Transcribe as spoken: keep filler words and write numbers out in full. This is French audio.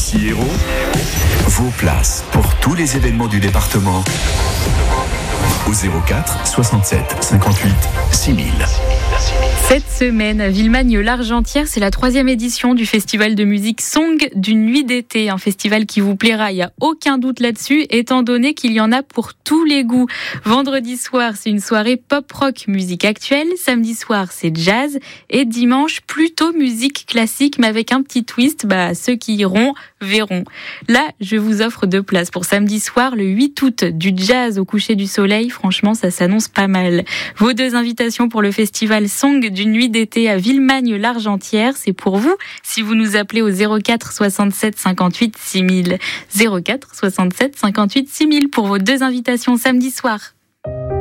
Ici Hérault, vos places pour tous les événements du département au zéro quatre soixante-sept cinquante-huit six mille. Cette semaine, à Villemagne-l'Argentière, c'est la troisième édition du festival de musique Song d'une nuit d'été. Un festival qui vous plaira, il n'y a aucun doute là-dessus, étant donné qu'il y en a pour tous les goûts. Vendredi soir, c'est une soirée pop-rock, musique actuelle. Samedi soir, c'est jazz. Et dimanche, plutôt musique classique, mais avec un petit twist. Bah, ceux qui iront verront. Là, je vous offre deux places pour samedi soir, le huit août, du jazz au coucher du soleil. Franchement, ça s'annonce pas mal. Vos deux invitations pour le festival Song d'une nuit d'été à Villemagne-l'Argentière, c'est pour vous si vous nous appelez au zéro quatre soixante-sept cinquante-huit six mille. zéro quatre soixante-sept cinquante-huit six mille pour vos deux invitations samedi soir.